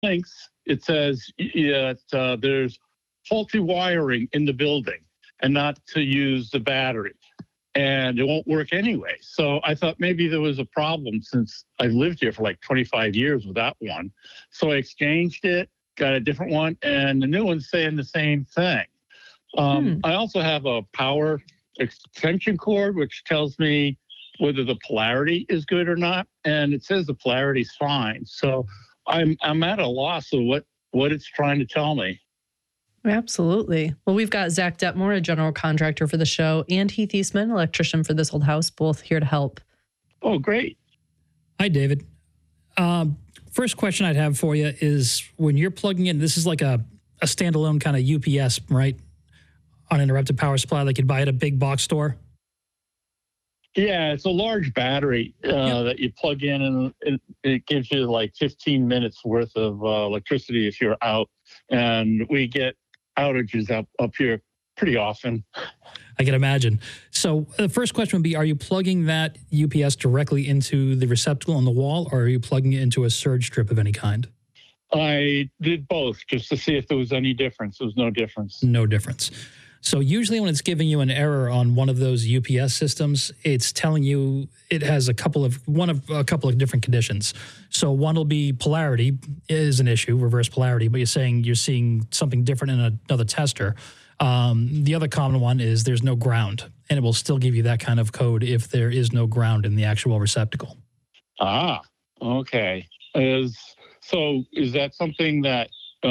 links, it says that there's faulty wiring in the building and not to use the battery. And it won't work anyway. So I thought maybe there was a problem since I've lived here for like 25 years without one. So I exchanged it, got a different one, and the new one's saying the same thing. I also have a power extension cord, which tells me whether the polarity is good or not. And it says the polarity's fine. So I'm at a loss of what it's trying to tell me. Absolutely. Well, we've got Zach Detmore, a general contractor for the show, and Heath Eastman, electrician for this old house, both here to help. Oh, great. Hi, David. First question I'd have for you is when you're plugging in, this is like a standalone kind of UPS, right? Uninterrupted power supply like you'd buy at a big box store? Yeah, it's a large battery that you plug in, and it gives you like 15 minutes worth of electricity if you're out. And we get outages up here pretty often. I can imagine. So the first question would be, are you plugging that UPS directly into the receptacle on the wall, or are you plugging it into a surge strip of any kind? I did both just to see if there was any difference. There was no difference. No difference. So usually when it's giving you an error on one of those UPS systems, it's telling you it has a couple of different conditions. So one will be polarity is an issue, reverse polarity, but you're seeing something different in another tester. The other common one is there's no ground, and it will still give you that kind of code if there is no ground in the actual receptacle. Ah, okay. Is that something that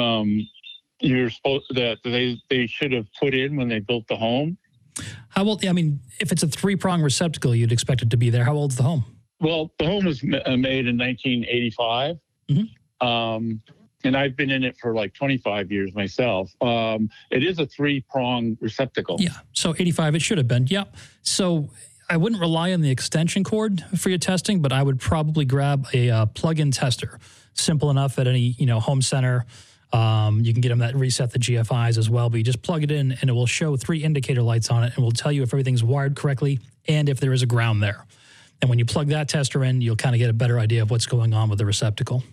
they should have put in when they built the home? How old? I mean, if it's a 3-prong receptacle, you'd expect it to be there. How old's the home? Well, the home was made in 1985. Mm-hmm. And I've been in it for like 25 years myself. It is a 3-prong receptacle. Yeah. So 85, it should have been. Yeah. So I wouldn't rely on the extension cord for your testing, but I would probably grab a plug-in tester. Simple enough at any, home center. You can get them that reset the GFIs as well, but you just plug it in and it will show 3 indicator lights on it and will tell you if everything's wired correctly and if there is a ground there. And when you plug that tester in, you'll kind of get a better idea of what's going on with the receptacle.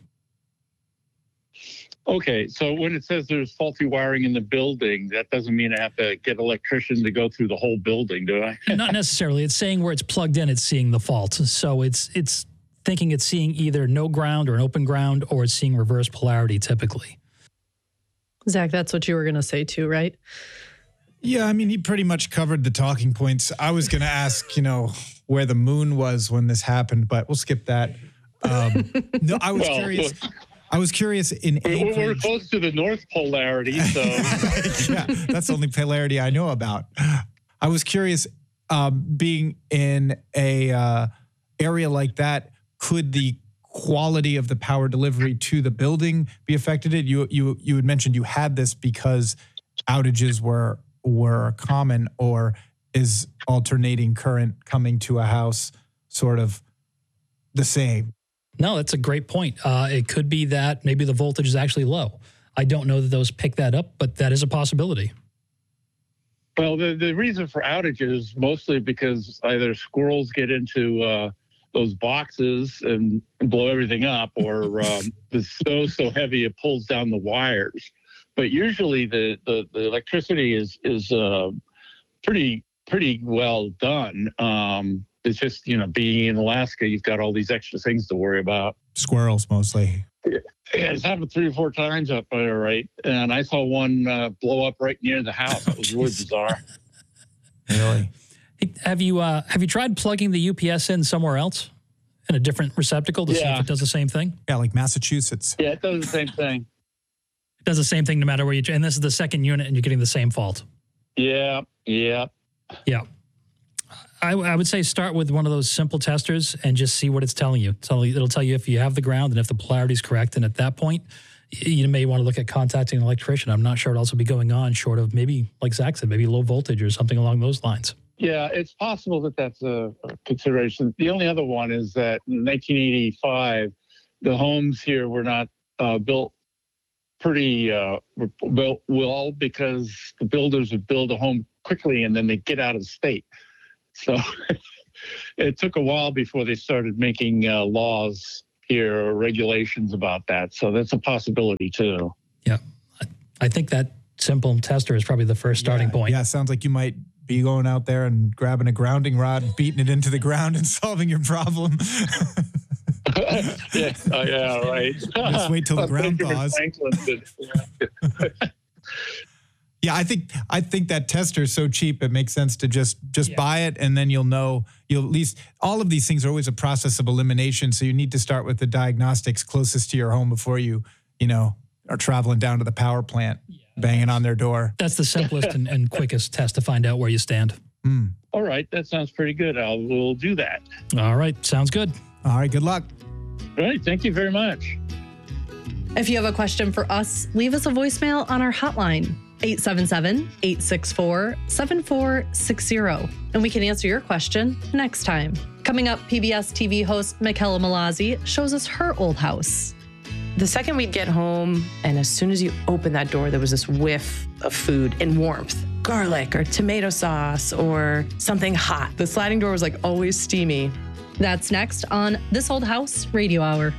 Okay, so when it says there's faulty wiring in the building, that doesn't mean I have to get an electrician to go through the whole building, do I? Not necessarily. It's saying where it's plugged in, it's seeing the fault. So it's thinking it's seeing either no ground or an open ground, or it's seeing reverse polarity typically. Zach, that's what you were going to say too, right? Yeah, I mean, he pretty much covered the talking points. I was going to ask, where the moon was when this happened, but we'll skip that. No, I was curious. I was curious in Anchorage. We're close to the North Polarity, so. Yeah, that's the only polarity I know about. I was curious, being in a area like that, could the quality of the power delivery to the building be affected? You had mentioned you had this because outages were common, or is alternating current coming to a house sort of the same? No, that's a great point. It could be that maybe the voltage is actually low. I don't know that those pick that up, but that is a possibility. Well, the reason for outages mostly because either squirrels get into those boxes and blow everything up, or the snow's so heavy it pulls down the wires. But usually the electricity is pretty well done. It's just, being in Alaska, you've got all these extra things to worry about. Squirrels mostly. Yeah, it's happened 3 or 4 times up there, right? And I saw one blow up right near the house. It was really bizarre. Really? Have you tried plugging the UPS in somewhere else, in a different receptacle, to see if it does the same thing? Yeah, like Massachusetts. Yeah, it does the same thing. It does the same thing no matter where and this is the second unit and you're getting the same fault. Yeah. I would say start with one of those simple testers and just see what it's telling you. It'll tell you if you have the ground and if the polarity is correct. And at that point, you may want to look at contacting an electrician. I'm not sure what else will be going on, short of maybe, like Zach said, maybe low voltage or something along those lines. Yeah, it's possible that that's a consideration. The only other one is that in 1985, the homes here were not built built well, because the builders would build a home quickly and then they get out of the state. So it took a while before they started making laws here or regulations about that. So that's a possibility too. Yeah. I think that simple tester is probably the first starting point. Yeah, sounds like you might be going out there and grabbing a grounding rod, beating it into the ground and solving your problem. Yeah, right. Just wait till the ground thaws. Yeah, I think that tester is so cheap, it makes sense to just buy it, and then you'll at least, all of these things are always a process of elimination. So you need to start with the diagnostics closest to your home before you are traveling down to the power plant, banging on their door. That's the simplest and quickest test to find out where you stand. All right, that sounds pretty good. We'll do that. All right, sounds good. All right, good luck. All right, thank you very much. If you have a question for us, leave us a voicemail on our hotline, 877-864-7460, and we can answer your question next time. Coming up, PBS TV host Michaela Malazzi shows us her old house. The second we'd get home, and as soon as you open that door, there was this whiff of food and warmth. Garlic or tomato sauce or something hot. The sliding door was like always steamy. That's next on This Old House Radio Hour.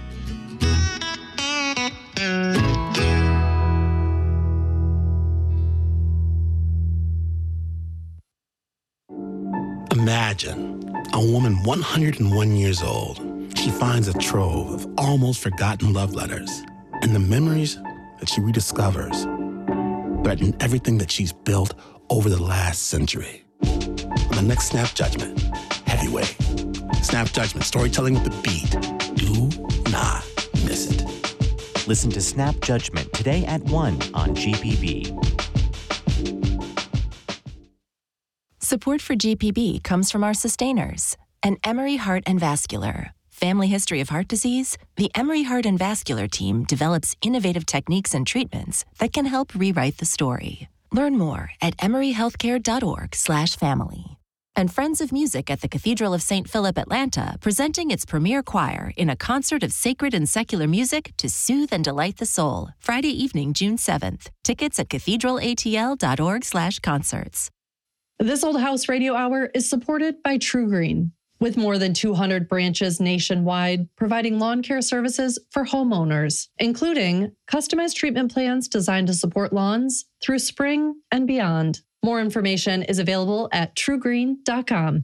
Imagine a woman 101 years old. She finds a trove of almost forgotten love letters, and the memories that she rediscovers threaten everything that she's built over the last century. On the next Snap Judgment, Heavyweight. Snap Judgment, storytelling with the beat. Do not miss it. Listen to Snap Judgment today at 1 on GPB. Support for GPB comes from our sustainers, and Emory Heart and Vascular. Family history of heart disease? The Emory Heart and Vascular team develops innovative techniques and treatments that can help rewrite the story. Learn more at emoryhealthcare.org/family. And Friends of Music at the Cathedral of St. Philip, Atlanta, presenting its premier choir in a concert of sacred and secular music to soothe and delight the soul. Friday evening, June 7th. Tickets at cathedralatl.org/concerts. This Old House Radio Hour is supported by True Green. With more than 200 branches nationwide, providing lawn care services for homeowners, including customized treatment plans designed to support lawns through spring and beyond. More information is available at truegreen.com.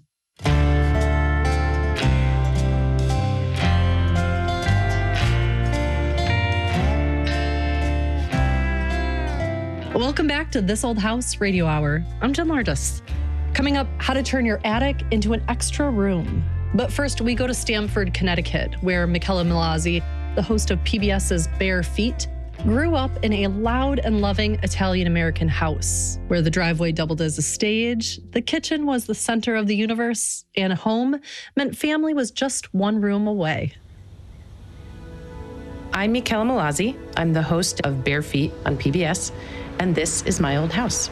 Welcome back to This Old House Radio Hour. I'm Jen Lardis. Coming up, how to turn your attic into an extra room. But first, we go to Stamford, Connecticut, where Michaela Malazzi, the host of PBS's Bare Feet, grew up in a loud and loving Italian-American house, where the driveway doubled as a stage, the kitchen was the center of the universe, and home meant family was just one room away. I'm Michaela Malazzi. I'm the host of Bare Feet on PBS, and this is my old house.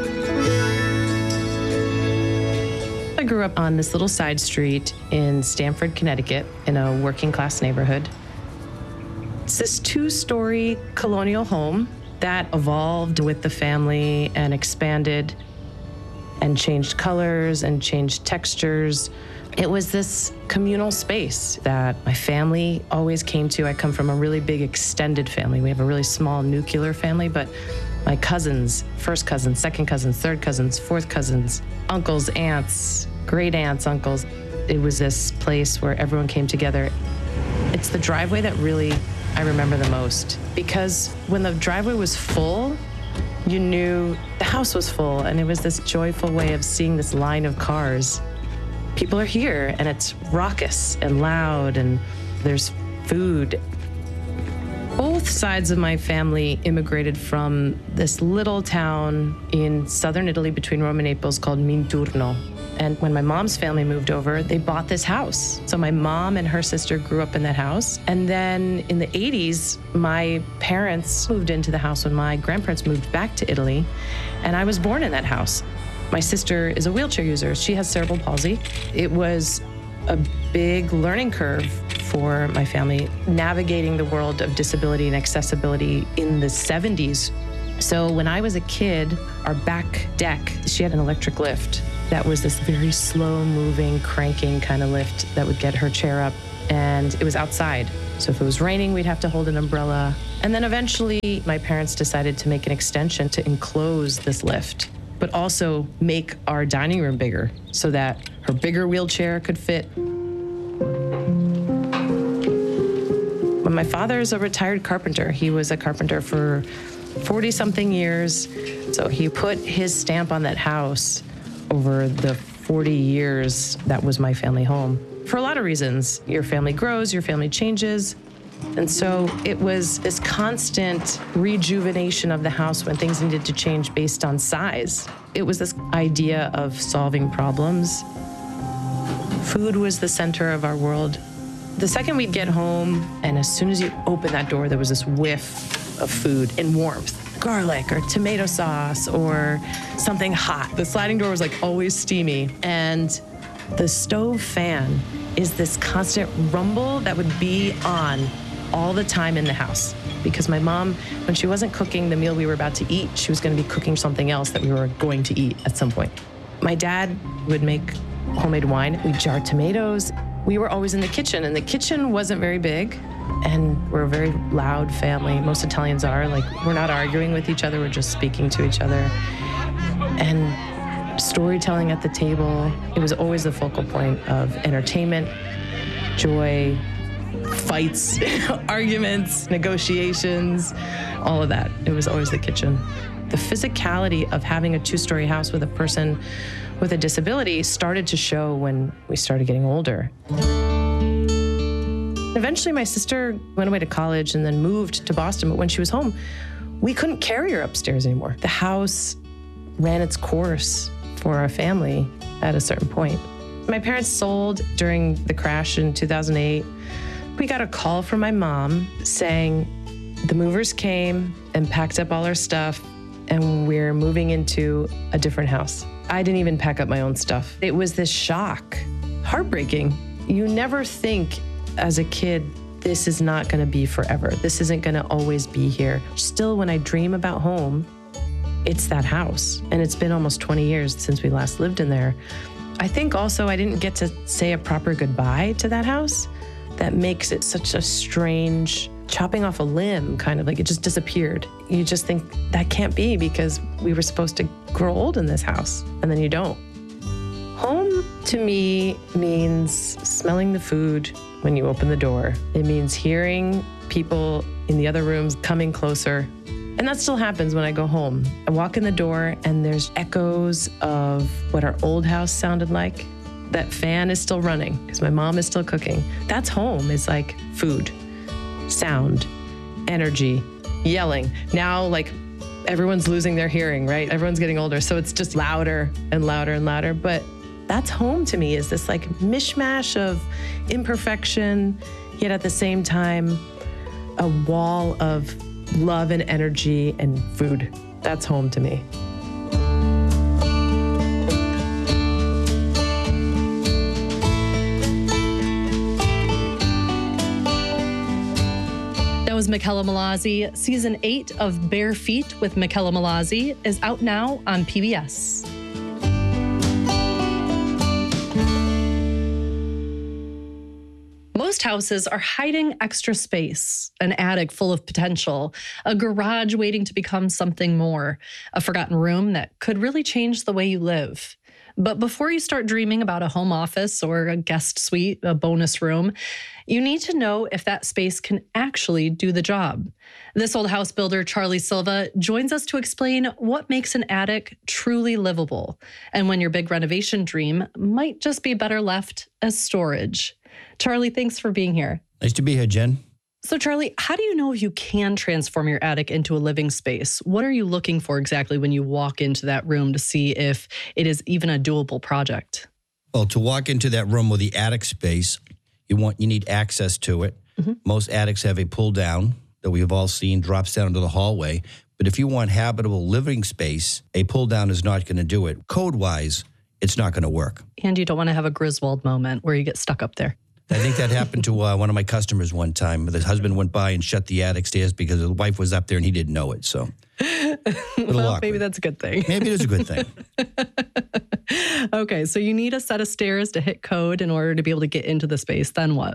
I grew up on this little side street in Stamford, Connecticut, in a working class neighborhood. It's this 2-story colonial home that evolved with the family and expanded and changed colors and changed textures. It was this communal space that my family always came to. I come from a really big extended family. We have a really small nuclear family, but my cousins, first cousins, second cousins, third cousins, fourth cousins, uncles, aunts, great aunts, uncles. It was this place where everyone came together. It's the driveway that really I remember the most, because when the driveway was full, you knew the house was full, and it was this joyful way of seeing this line of cars. People are here, and it's raucous and loud, and there's food. Both sides of my family immigrated from this little town in southern Italy between Rome and Naples called Minturno. And when my mom's family moved over, they bought this house. So my mom and her sister grew up in that house. And then in the 80s, my parents moved into the house when my grandparents moved back to Italy. And I was born in that house. My sister is a wheelchair user. She has cerebral palsy. It was a big learning curve for my family, navigating the world of disability and accessibility in the 70s. So when I was a kid, our back deck, she had an electric lift. That was this very slow moving, cranking kind of lift that would get her chair up. And it was outside. So if it was raining, we'd have to hold an umbrella. And then eventually my parents decided to make an extension to enclose this lift, but also make our dining room bigger so that her bigger wheelchair could fit. But my father is a retired carpenter. He was a carpenter for 40-something years. So he put his stamp on that house over the 40 years that was my family home. For a lot of reasons. Your family grows, your family changes. And so it was this constant rejuvenation of the house when things needed to change based on size. It was this idea of solving problems. Food was the center of our world. The second we'd get home, and as soon as you open that door, there was this whiff of food and warmth. Garlic or tomato sauce or something hot. The sliding door was like always steamy. And the stove fan is this constant rumble that would be on all the time in the house. Because my mom, when she wasn't cooking the meal we were about to eat, she was going to be cooking something else that we were going to eat at some point. My dad would make homemade wine. We'd jar tomatoes. We were always in the kitchen, and the kitchen wasn't very big. And we're a very loud family. Most Italians are. Like, we're not arguing with each other, we're just speaking to each other. And storytelling at the table, it was always the focal point of entertainment, joy, fights, arguments, negotiations, all of that. It was always the kitchen. The physicality of having a two-story house with a person with a disability started to show when we started getting older. Eventually, my sister went away to college and then moved to Boston, but when she was home, we couldn't carry her upstairs anymore. The house ran its course for our family at a certain point. My parents sold during the crash in 2008. We got a call from my mom saying the movers came and packed up all our stuff and we're moving into a different house. I didn't even pack up my own stuff. It was this shock, heartbreaking. You never think as a kid, this is not going to be forever. This isn't going to always be here. Still, when I dream about home, it's that house. And it's been almost 20 years since we last lived in there. I think also I didn't get to say a proper goodbye to that house. That makes it such a strange chopping off a limb, kind of like it just disappeared. You just think that can't be because we were supposed to grow old in this house, and then you don't. Home to me means smelling the food when you open the door. It means hearing people in the other rooms coming closer. And that still happens when I go home. I walk in the door and there's echoes of what our old house sounded like. That fan is still running because my mom is still cooking. That's home. It's like food, sound, energy, yelling. Now, like, everyone's losing their hearing, right? Everyone's getting older. So it's just louder and louder and louder. But that's home to me, is this like mishmash of imperfection, yet at the same time, a wall of love and energy and food. That's home to me. That was Michela Mallozzi. Season 8 of Bare Feet with Michela Mallozzi is out now on PBS. Most houses are hiding extra space, an attic full of potential, a garage waiting to become something more, a forgotten room that could really change the way you live. But before you start dreaming about a home office or a guest suite, a bonus room, you need to know if that space can actually do the job. This old house builder, Charlie Silva, joins us to explain what makes an attic truly livable and when your big renovation dream might just be better left as storage. Charlie, thanks for being here. Nice to be here, Jen. So, Charlie, how do you know if you can transform your attic into a living space? What are you looking for exactly when you walk into that room to see if it is even a doable project? Well, to walk into that room with the attic space, you need access to it. Mm-hmm. Most attics have a pull down that we have all seen, drops down into the hallway. But if you want habitable living space, a pull down is not going to do it. Code-wise, it's not going to work. And you don't want to have a Griswold moment where you get stuck up there. I think that happened to one of my customers one time. The husband went by and shut the attic stairs because the wife was up there and he didn't know it. So, well, maybe that's a good thing. Maybe it is a good thing. Okay, so you need a set of stairs to hit code in order to be able to get into the space. Then what?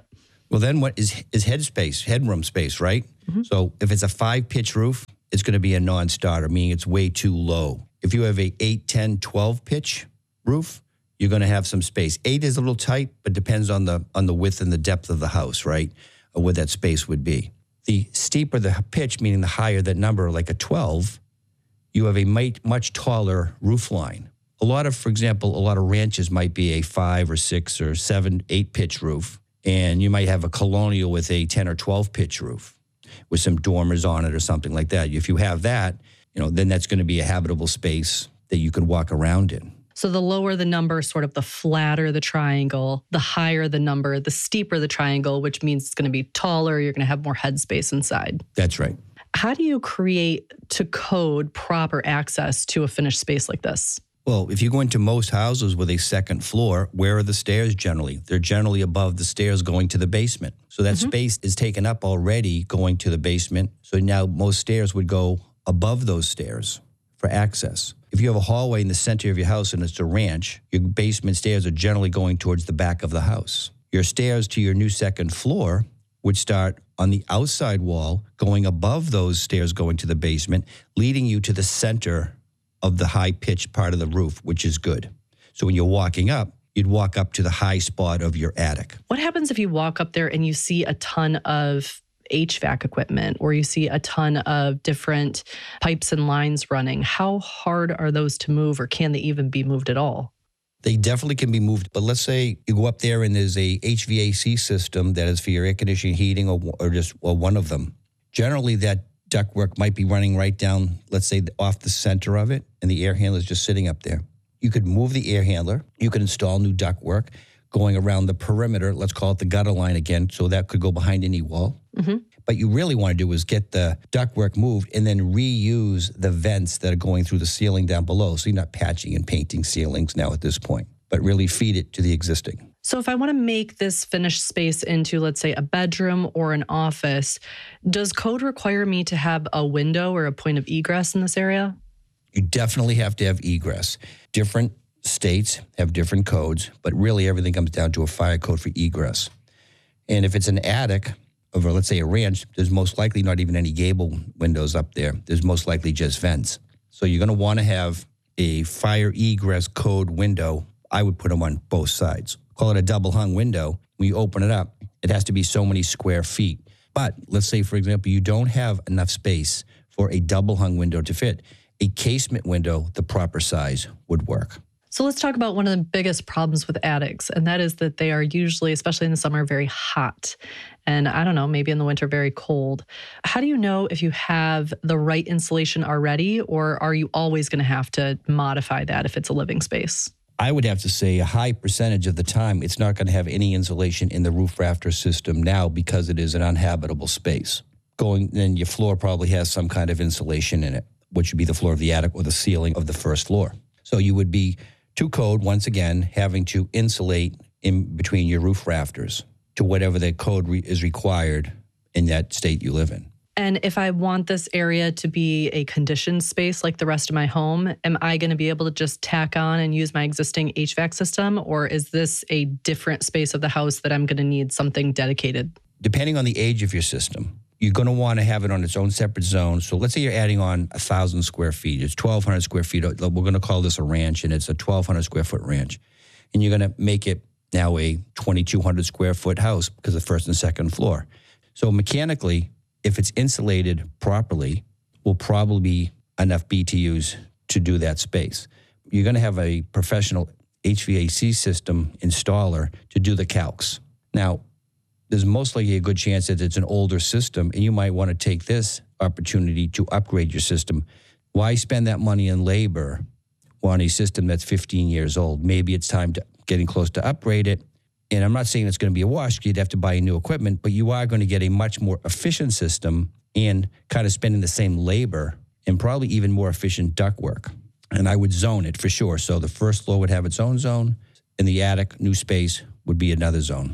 Well, then what is headroom space, right? So if it's a 5-pitch roof, it's going to be a non-starter, meaning it's way too low. If you have a 8, 10, 12-pitch roof, you're going to have some space. 8 is a little tight, but depends on the width and the depth of the house, right? Or where that space would be. The steeper the pitch, meaning the higher that number, like a 12, you have a much taller roof line. For example, a lot of ranches might be a 5 or 6 or 7, 8-pitch roof, and you might have a colonial with a 10 or 12-pitch roof with some dormers on it or something like that. If you have that, then that's going to be a habitable space that you can walk around in. So the lower the number, sort of the flatter the triangle, the higher the number, the steeper the triangle, which means it's going to be taller, you're going to have more headspace inside. That's right. How do you create to code proper access to a finished space like this? Well, if you go into most houses with a second floor, where are the stairs generally? They're generally above the stairs going to the basement. So that space is taken up already going to the basement. So now most stairs would go above those stairs for access. If you have a hallway in the center of your house and it's a ranch, your basement stairs are generally going towards the back of the house. Your stairs to your new second floor would start on the outside wall, going above those stairs going to the basement, leading you to the center of the high-pitched part of the roof, which is good. So when you're walking up, you'd walk up to the high spot of your attic. What happens if you walk up there and you see a ton of HVAC equipment or you see a ton of different pipes and lines running? How hard are those to move, or can they even be moved at all? They definitely can be moved. But let's say you go up there and there's a HVAC system that is for your air conditioning, heating, or one of them. Generally, that ductwork might be running right down, let's say, off the center of it, and the air handler is just sitting up there. You could move the air handler. You could install new ductwork going around the perimeter. Let's call it the gutter line again, so that could go behind any wall. But you really want to do is get the ductwork moved and then reuse the vents that are going through the ceiling down below. So you're not patching and painting ceilings now at this point, but really feed it to the existing. So if I want to make this finished space into, let's say, a bedroom or an office, does code require me to have a window or a point of egress in this area? You definitely have to have egress. Different states have different codes, but really everything comes down to a fire code for egress. And if it's an attic, over, let's say, a ranch, there's most likely not even any gable windows up there. There's most likely just vents. So you're going to want to have a fire egress code window. I would put them on both sides. Call it a double hung window. When you open it up, it has to be so many square feet. But let's say, for example, you don't have enough space for a double hung window to fit. A casement window, the proper size, would work. So let's talk about one of the biggest problems with attics, and that is that they are usually, especially in the summer, very hot. And I don't know, maybe in the winter, very cold. How do you know if you have the right insulation already, or are you always going to have to modify that if it's a living space? I would have to say a high percentage of the time, it's not going to have any insulation in the roof rafter system now because it is an uninhabitable space. Then your floor probably has some kind of insulation in it, which would be the floor of the attic or the ceiling of the first floor. So you would be to code, once again, having to insulate in between your roof rafters to whatever the code is required in that state you live in. And if I want this area to be a conditioned space like the rest of my home, am I going to be able to just tack on and use my existing HVAC system? Or is this a different space of the house that I'm going to need something dedicated? Depending on the age of your system, you're going to want to have it on its own separate zone. So let's say you're adding on 1,000 square feet. It's 1,200 square feet. We're going to call this a ranch, and it's a 1,200 square foot ranch. And you're going to make it now a 2,200 square foot house because of the first and second floor. So mechanically, if it's insulated properly, will probably be enough BTUs to do that space. You're going to have a professional HVAC system installer to do the calcs. Now, there's most likely a good chance that it's an older system, and you might want to take this opportunity to upgrade your system. Why spend that money in labor on a system that's 15 years old? Maybe it's time to getting close to upgrade it. And I'm not saying it's going to be a wash. You'd have to buy new equipment, but you are going to get a much more efficient system and kind of spending the same labor and probably even more efficient ductwork. And I would zone it for sure. So the first floor would have its own zone, and the attic, new space, would be another zone.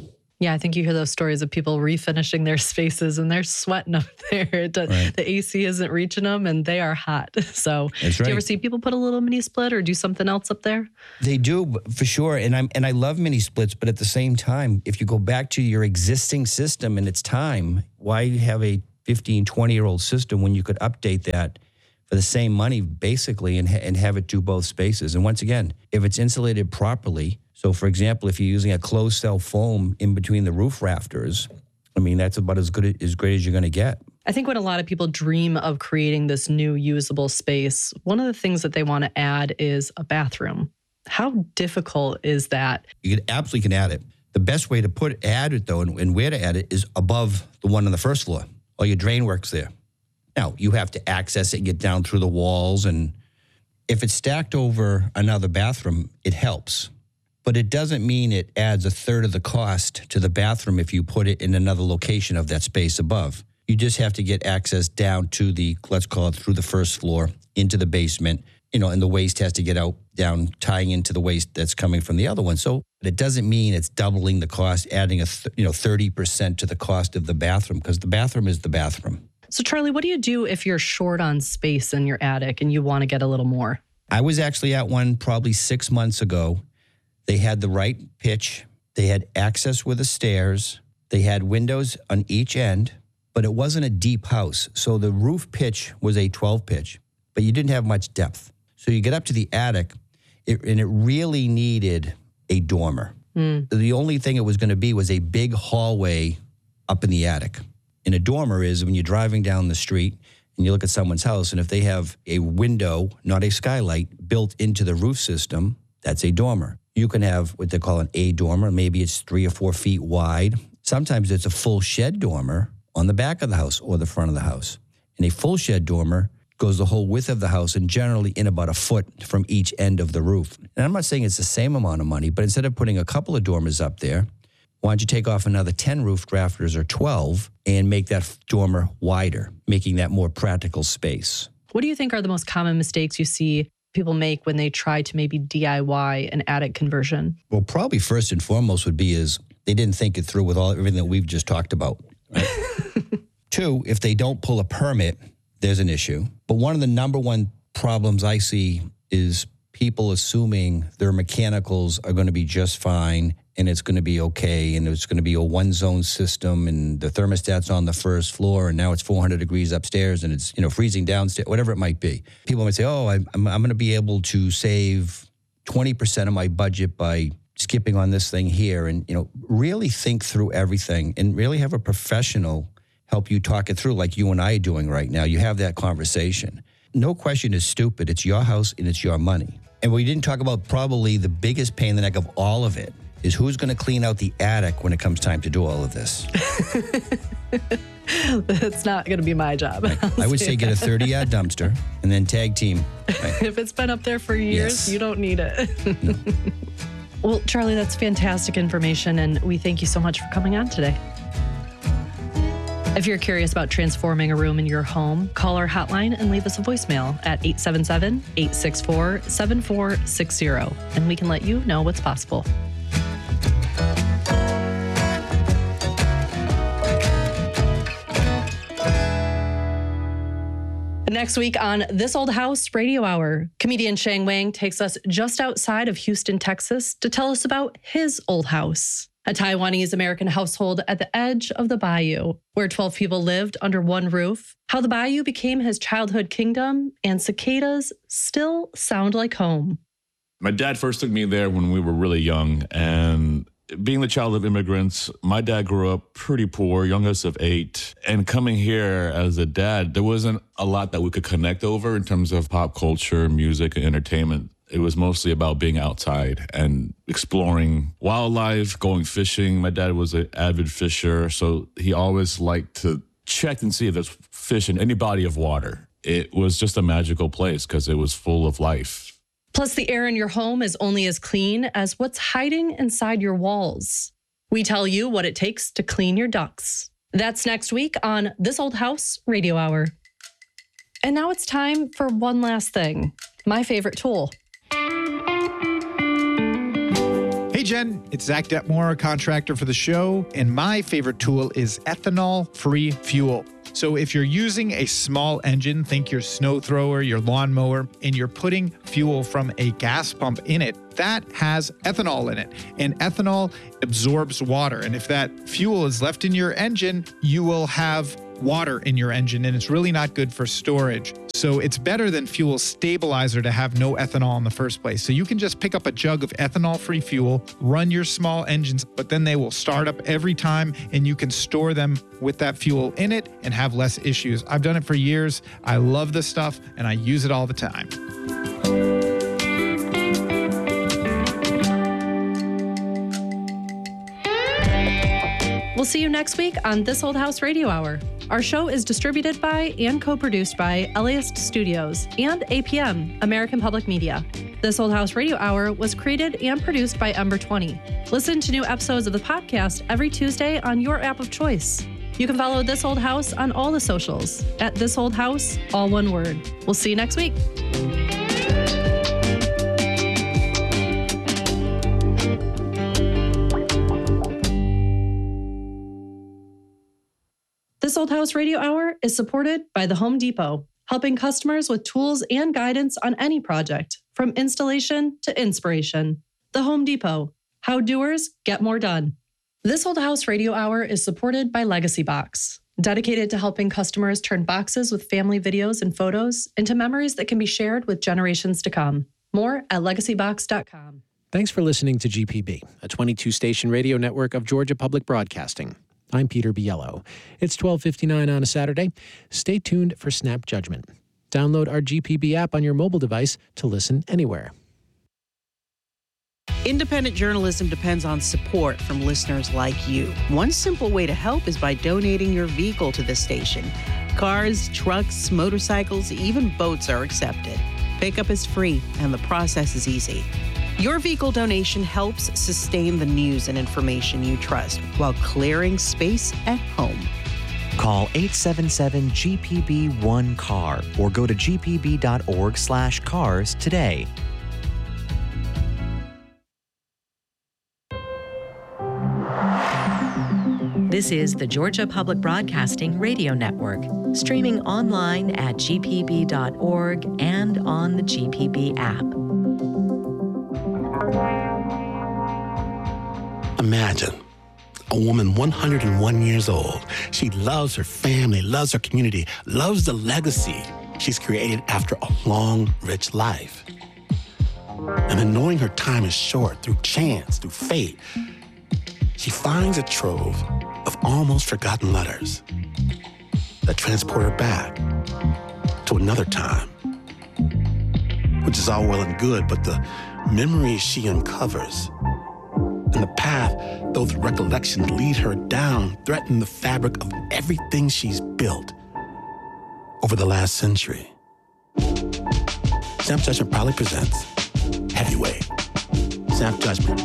Yeah, I think you hear those stories of people refinishing their spaces and they're sweating up there. The AC isn't reaching them and they are hot. So That's do right. you ever see people put a little mini split or do something else up there? They do, for sure. And I love mini splits, but at the same time, if you go back to your existing system and it's time, why have a 15, 20-year-old system when you could update that for the same money, basically, and have it do both spaces? And once again, if it's insulated properly, so for example, if you're using a closed cell foam in between the roof rafters, I mean, that's about as great as you're going to get. I think when a lot of people dream of creating this new usable space, one of the things that they want to add is a bathroom. How difficult is that? You absolutely can add it. The best way to add it, though, and where to add it is above the one on the first floor. All your drain work's there. Now, you have to access it and get down through the walls. And if it's stacked over another bathroom, it helps. But it doesn't mean it adds a third of the cost to the bathroom if you put it in another location of that space above. You just have to get access down to let's call it through the first floor, into the basement, and the waste has to get out, down, tying into the waste that's coming from the other one. So it doesn't mean it's doubling the cost, adding 30% to the cost of the bathroom, because the bathroom is the bathroom. So Charlie, what do you do if you're short on space in your attic and you want to get a little more? I was actually at one probably 6 months ago. They had the right pitch. They had access with the stairs. They had windows on each end, but it wasn't a deep house. So the roof pitch was a 12 pitch, but you didn't have much depth. So you get up to the attic, and it really needed a dormer. The only thing it was going to be was a big hallway up in the attic. And a dormer is when you're driving down the street and you look at someone's house, and if they have a window, not a skylight, built into the roof system, that's a dormer. You can have what they call an A dormer. Maybe it's 3 or 4 feet wide. Sometimes it's a full shed dormer on the back of the house or the front of the house. And a full shed dormer goes the whole width of the house and generally in about a foot from each end of the roof. And I'm not saying it's the same amount of money, but instead of putting a couple of dormers up there, why don't you take off another 10 roof rafters or 12 and make that dormer wider, making that more practical space? What do you think are the most common mistakes you see people make when they try to maybe DIY an attic conversion? Well, probably first and foremost would be is they didn't think it through with everything that we've just talked about. Right? 2, if they don't pull a permit, there's an issue. But one of the number one problems I see is people assuming their mechanicals are going to be just fine and it's going to be okay and it's going to be a one-zone system and the thermostat's on the first floor and now it's 400 degrees upstairs and it's freezing downstairs, whatever it might be. People might say, oh, I'm going to be able to save 20% of my budget by skipping on this thing here. And, really think through everything and really have a professional help you talk it through like you and I are doing right now. You have that conversation. No question is stupid. It's your house and it's your money. And we didn't talk about probably the biggest pain in the neck of all of it is who's going to clean out the attic when it comes time to do all of this. That's not going to be my job. Right. I would say get a 30-yard dumpster and then tag team. Right. If it's been up there for years, Yes. You don't need it. No. Well, Charlie, that's fantastic information, and we thank you so much for coming on today. If you're curious about transforming a room in your home, call our hotline and leave us a voicemail at 877-864-7460, and we can let you know what's possible. Next week on This Old House Radio Hour, comedian Shang Wang takes us just outside of Houston, Texas to tell us about his old house, a Taiwanese-American household at the edge of the bayou, where 12 people lived under one roof, how the bayou became his childhood kingdom, and cicadas still sound like home. My dad first took me there when we were really young, and being the child of immigrants, my dad grew up pretty poor, youngest of 8. And coming here as a dad, there wasn't a lot that we could connect over in terms of pop culture, music, and entertainment. It was mostly about being outside and exploring wildlife, going fishing. My dad was an avid fisher, so he always liked to check and see if there's fish in any body of water. It was just a magical place because it was full of life. Plus, the air in your home is only as clean as what's hiding inside your walls. We tell you what it takes to clean your ducts. That's next week on This Old House Radio Hour. And now it's time for one last thing, my favorite tool. Hey, Jen. It's Zach Detmore, a contractor for the show, and my favorite tool is ethanol-free fuel. So if you're using a small engine, think your snow thrower, your lawnmower, and you're putting fuel from a gas pump in it, that has ethanol in it. And ethanol absorbs water. And if that fuel is left in your engine, you will have water in your engine, and it's really not good for storage. So it's better than fuel stabilizer to have no ethanol in the first place. So you can just pick up a jug of ethanol-free fuel, run your small engines, but then they will start up every time, and you can store them with that fuel in it and have less issues. I've done it for years. I love this stuff, and I use it all the time. We'll see you next week on This Old House Radio Hour. Our show is distributed by and co-produced by LAist Studios and APM, American Public Media. This Old House Radio Hour was created and produced by Ember 20. Listen to new episodes of the podcast every Tuesday on your app of choice. You can follow This Old House on all the socials at This Old House, all one word. We'll see you next week. This Old House Radio Hour is supported by the Home Depot, helping customers with tools and guidance on any project, from installation to inspiration. The Home Depot, how doers get more done. This Old House Radio Hour is supported by Legacy Box, dedicated to helping customers turn boxes with family videos and photos into memories that can be shared with generations to come. More at legacybox.com. Thanks for listening to GPB, a 22-station radio network of Georgia Public Broadcasting. I'm Peter Biello. It's 12:59 on a Saturday. Stay tuned for Snap Judgment. Download our GPB app on your mobile device to listen anywhere. Independent journalism depends on support from listeners like you. One simple way to help is by donating your vehicle to this station. Cars, trucks, motorcycles, even boats are accepted. Pickup is free and the process is easy. Your vehicle donation helps sustain the news and information you trust while clearing space at home. Call 877-GPB-1-CAR or go to gpb.org/cars today. This is the Georgia Public Broadcasting Radio Network, streaming online at gpb.org and on the GPB app. Imagine a woman 101 years old. She loves her family, loves her community, loves the legacy she's created after a long, rich life. And then knowing her time is short, through chance, through fate, she finds a trove of almost forgotten letters that transport her back to another time, which is all well and good, but the memories she uncovers and the path those recollections lead her down threaten the fabric of everything she's built over the last century. Snap Judgment proudly presents Heavyweight. Snap Judgment.